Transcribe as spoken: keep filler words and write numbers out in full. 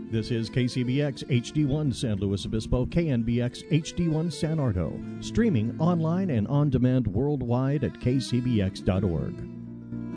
This is K C B X H D one San Luis Obispo, K N B X H D one San Ardo, streaming online and on demand worldwide at k c b x dot org.